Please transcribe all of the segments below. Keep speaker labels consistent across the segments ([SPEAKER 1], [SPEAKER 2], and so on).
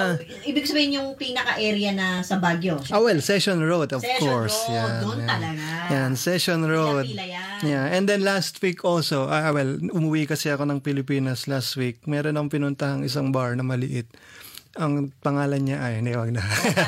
[SPEAKER 1] ibig sabihin yung pinaka-area na sa Baguio.
[SPEAKER 2] Well, Session Road, of course.
[SPEAKER 1] Session Road, doon talaga.
[SPEAKER 2] Yan, Session Road.
[SPEAKER 1] Pila yan.
[SPEAKER 2] Yeah, and then last week also, umuwi kasi ako ng Pilipinas last week. Meron akong pinuntahang isang bar na maliit. Ang pangalan niya ay, hindi, wag na.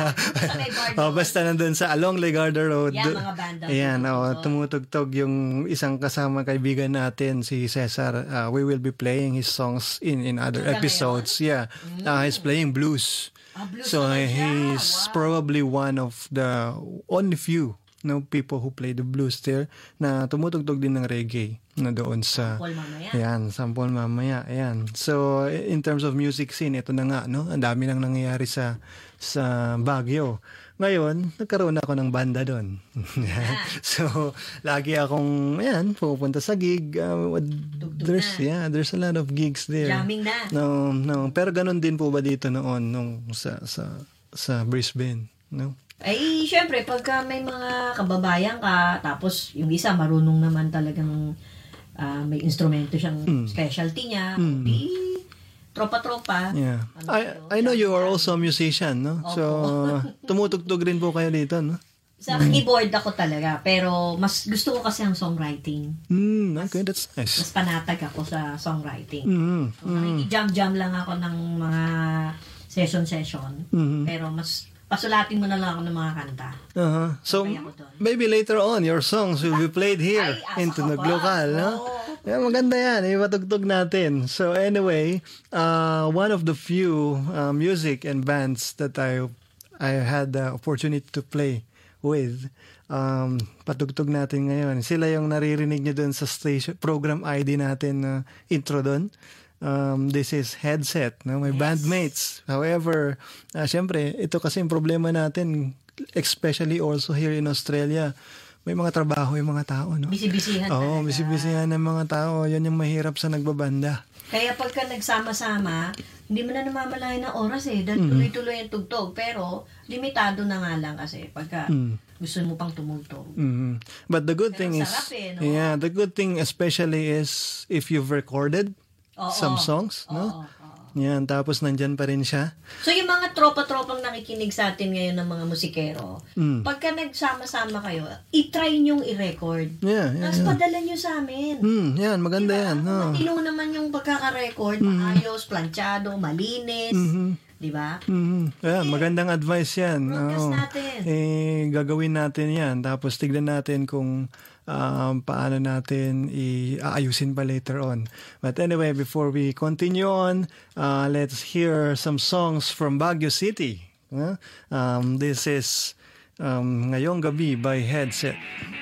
[SPEAKER 2] Basta nandun sa along Legarda Road.
[SPEAKER 1] Yan, mga banda.
[SPEAKER 2] Ayan, tumutugtog yung isang kasama kaibigan natin, si Cesar. We will be playing his songs in other episodes. Yeah, he's playing blues.
[SPEAKER 1] Blues
[SPEAKER 2] so
[SPEAKER 1] naman siya.
[SPEAKER 2] he's probably one of the only few people who play the blues there na tumutugtog din ng reggae na doon sa Sampol mamaya. Ayan. So in terms of music scene, ito na nga, no? Ang dami nang nangyayari sa Baguio. Ngayon, nagkaroon ako ng banda doon. So lagi akong pupunta sa gig. There's a lot of gigs there.
[SPEAKER 1] Jamming na.
[SPEAKER 2] No. Pero ganun din po ba dito noon nung sa Brisbane, no?
[SPEAKER 1] Ay, syempre, pagka may mga kababayan ka, tapos yung isa marunong naman talagang may instrumento siyang specialty niya, tropa-tropa.
[SPEAKER 2] Yeah. I know you are also a musician, no? So, tumutugtog rin po kayo dito, no?
[SPEAKER 1] Sa keyboard ako talaga, pero mas gusto ko kasi ang songwriting.
[SPEAKER 2] Okay, that's nice.
[SPEAKER 1] Mas panatag ako sa songwriting. So, nakikijam-jam lang ako ng mga session, pero mas pasulatin mo na lang ako ng mga kanta.
[SPEAKER 2] So, maybe later on, your songs will be played here in Tunog Lokal, no? Yeah, maganda yan. Ipatugtog natin. So, anyway, one of the few music and bands that I had the opportunity to play with, patugtog natin ngayon. Sila yung naririnig nyo dun sa station, program ID natin, intro dun. This is Headset, no? My bandmates. However, syempre, ito kasi yung problema natin, especially also here in Australia. May mga trabaho yung mga tao, no?
[SPEAKER 1] Bisibisihan talaga.
[SPEAKER 2] Bisibisihan ng mga tao. Yan yung mahirap sa nagbabanda.
[SPEAKER 1] Kaya pagka nagsama-sama, hindi mo na namamalayan ng oras dahil tuloy-tuloy ang tugtog. Pero, limitado na nga lang kasi pagka gusto mo pang tumugtog.
[SPEAKER 2] But the good thing is,
[SPEAKER 1] no?
[SPEAKER 2] the good thing especially is if you've recorded some songs, no? Yan, tapos nandyan pa rin siya.
[SPEAKER 1] So, yung mga tropa-tropang nakikinig sa atin ngayon ng mga musikero, pagka nagsama-sama kayo, i-try nyong i-record. Tapos padala nyo sa amin.
[SPEAKER 2] Yan, maganda yan.
[SPEAKER 1] Matino naman yung pagkaka-record, maayos, planchado, malinis. Diba?
[SPEAKER 2] Magandang advice yan.
[SPEAKER 1] Broadcast natin.
[SPEAKER 2] Gagawin natin yan. Tapos tignan natin kung paano natin aayusin pa later on. But anyway, before we continue on, let's hear some songs from Baguio City. This is Ngayong Gabi by Headset.